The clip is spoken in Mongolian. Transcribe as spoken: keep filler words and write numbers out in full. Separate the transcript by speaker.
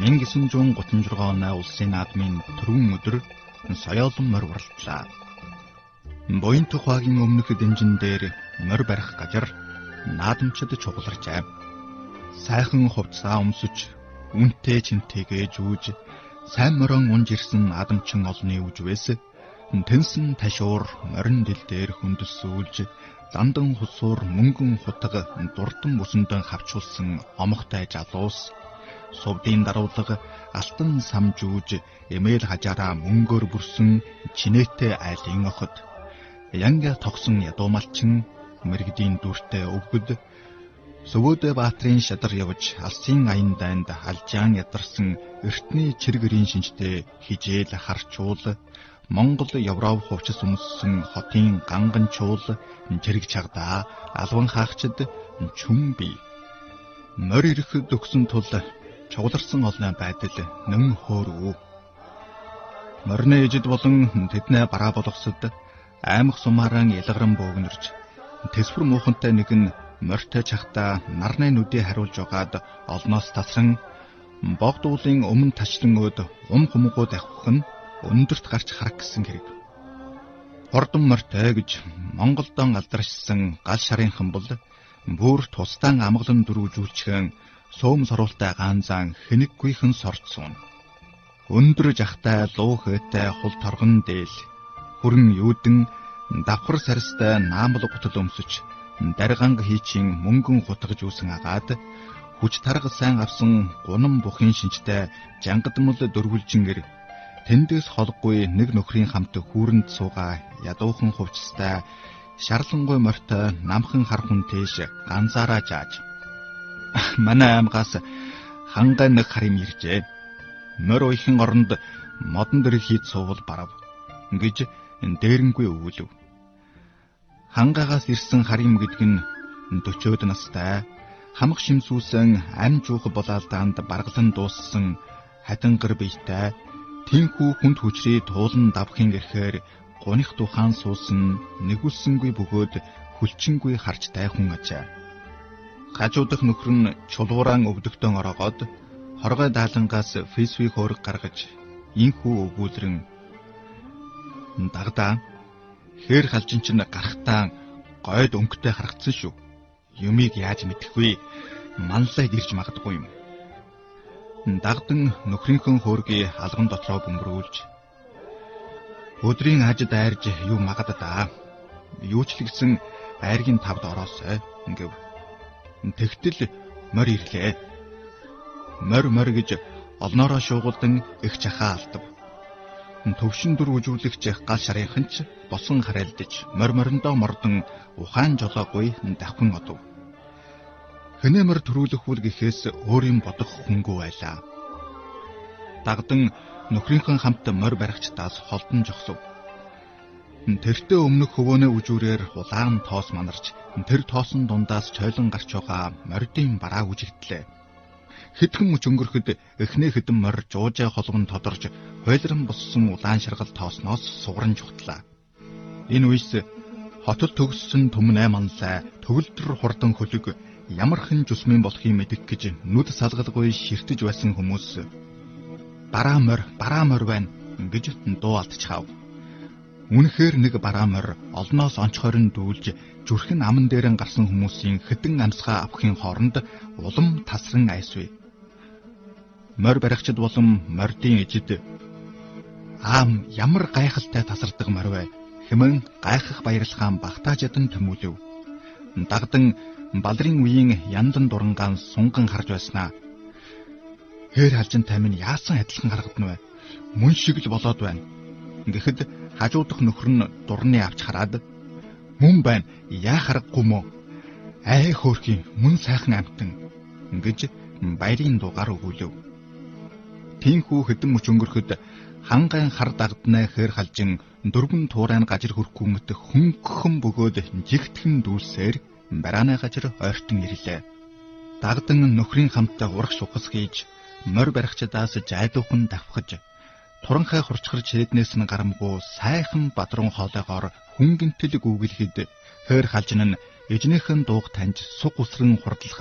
Speaker 1: мянга гэсэн зуун гутван жургаан оноо улсын наадмын түрүүн өдөр соёолон морь уралдлаа. Буян тухайгийн өмнөх дэнжин дээр морь барих газар наадамчид чугаларчээ. Сайхан хувцаа өмсөж, үнтэй чинтэйгээ жүүж, сайн морон унж ирсэн наадамчин олны үжвээс тэнсэн ташуур морин дил дээр хөндөсүүлж, зандан хусуур мөнгөн хутга дурдан бүсэндэн хавчулсан омогтой жалуус, сувдын даруулга алтан самжууж, эмээл хажаараа мөнгөөр бүрсэн чинээтэй айлын охид, янга тогсон ядуумалчин, мэрэгдийн дүртэй өвгөд, Сөвөөдө баатрын шадар явж алсын аян дайнд алжаан ядарсан эртний чиргэрийн шинжтэй хижээл харчуул, Монгол Европ хувцас өмссөн хотын ганган чуул, чирэг чагдаа алван хаагчид чүм бий. Морь ирэхэд өгсөн тул чугаларсан олны байдал нэн хөөрөв. Морины ижид болон тэднээ бараа болгосод аймах сумааран ялгаран бөөгнөрж, тэсвэр муухантай нэгэн морьтой чахта нарны нүдээ хариулж байгаад олноос тасран богдуулын өмнө тачлан өд ум хумгууд авах нь өндөрт гарч харах гэсэн хэрэг. Хордон морьтой гэж Монголдон алдаршсан гал шарынхан бол бүр тусдаан амгалан дөрвжүүлчихэн сөөм соруултай ганзан хэнэггүйхэн сорцсон. Өндөр жахтай луу хөөтэй хул торгон дээл хүрэн юудэн давхар сарстай наамбал гутал өмсөж дарганг хийчин мөнгөн хутгаж үүсэн агаад хүч тарга сайн авсан гунам бухын шинжтэй жангадмал дөрвөлжингэр тэндээс холгүй нэг нөхрийн хамт хүүрэнд суугаа ядуухан хувцастай шарлангуй морьтой намхан хар хүн тийш ганцаараа жааж манай аймгаас хангай нэг харим иржээ. Морь уйхан оронд модон дэр хийд суувал барав гэж дээрэнгүй өвөлөв. Хангаагаас ирсэн харим гэдэг нь дөрвөөд настай хамх шимсүүсэн ам жуух болаалдаанд баргалан дууссан хатангар биетэй тэнхүү хүнд хүчрээ туулан давхын ирэхээр гуних тухаан суусан нэгүлсэнгүй бөгөөд хүлчингүй харж тайхун ажаа. Хажуудах нөхөр нь чулууран өвдөгтөн ороогоод хоргой даалангаас фэйсбүүк хөрөг гаргаж инхүү өвгүүлрэн дагдаа хэр халжин чинь гарахтаа гойд өнгөтэй харагдсан шүү. Юмыг яаж мэдэх вэ? Манлайд ирж магадгүй юм. Дагдан нөхрийнхөө хөөргийг алган дотроо бөмбөрүүлж өдрийн ажид айрж юу магад даа. Юу ч л гэсэн айргийн тавд ороосой ингэв. Тэгтэл морь ирлээ. Морь морь гэж олноороо шуугуулдан их чахаа алдав. Төвшин дүр үжүүлэгч гал шарынхан ч босон харайлдаж морь мориндоо мордон ухаан жолоогүй давхин одов. Хэнэ морь төрүүлэх үл гэхээс өөрийн бодох хөнгөө байлаа. Дагдан нөхрийнхэн хамт морь баригчдаас холдон жогсов. Тэртээ өмнөх хөвөөнөө үжүүрээр улаан тоос манарч тэр тоосон дундаас чойлон гарч байгаа морьдын бараа үжигдлээ. Хэдхэн мөч өнгөрөхөд эхнээ хэдэн морь жуужаа холгон тодорж хойлрон боссон улаан шаргал тоосноос сугаран жухтлаа. Энэ үеэс хотод төгссөн түмнэ манлай төгөлдөр хурдан хөлөг ямархан жүсмэн болохыг мэдэх гэж нүд салгалгүй ширтэж байсан хүмүүс бараа морь бараа морь байна гэж дуу алдчихав. Үнэхээр нэг бараа морь олноос онцгойрон дүүлж зүрхэн аман дээрэн гарсан хүмүүсийн хэдэн амьсгаа авахын хооронд улам тасран айсвэ. Морь баригчд болон морьдын ижид аам ямар гайхалтай тасардаг морь вэ хэмээн гайхах баярлахаан багтаажадан төмүүлв. Дагдан балрын үеийн яндан дурангаан сунган харж байснаа. Хэр халжинтай минь яасан адилхан харагдана вэ? Мөн шиг л болоод байна. Гэхдээ хажуудах нөхөр нь дурны авч хараад мөн байна яа харахгүй мө ай хөөрхийн мөн сайхан амтан гэж баярын дугаар өгүүлв. Тинхүү хэдэн мөч өнгөрөхөд хангайн хар дагднаа хэр халжин дөрвөн туурайн гажир хөрхгүй мөт хөнгөн бөгөөд жигтгэн дүүлсээр барааны гажир ойртон ирлээ. Дагдан нөхрийн хамтаа урах шухас хийж морь баригчдаас жайдуухан давхаж туранхай хурцгарч хэднээс нь гарамгүй сайхан бадрун хоолойгоор хүн гинтэл гүгэлхэд хэр халжин нь эжнийхэн дууг таньж суг усран хурдлах